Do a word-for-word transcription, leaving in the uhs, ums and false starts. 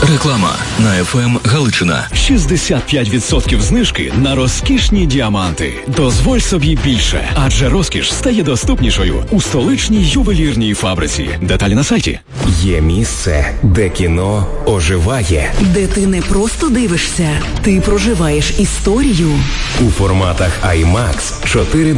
Реклама на еф ем Галичина. шістдесят п'ять відсотків знижки на розкішні діаманти. Дозволь собі більше, адже розкіш стає доступнішою у столичній ювелірній фабриці. Деталі на сайті. Є місце, де кіно оживає. Де ти не просто дивишся, ти проживаєш історію. У форматах ай макс чотири